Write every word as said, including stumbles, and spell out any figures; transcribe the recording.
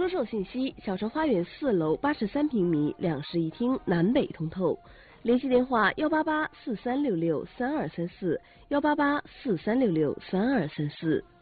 销售信息：小城花园四楼八十三平米两室一厅，南北通透。联系电话：幺八八四三六六三二三四，幺八八四三六六三二三四。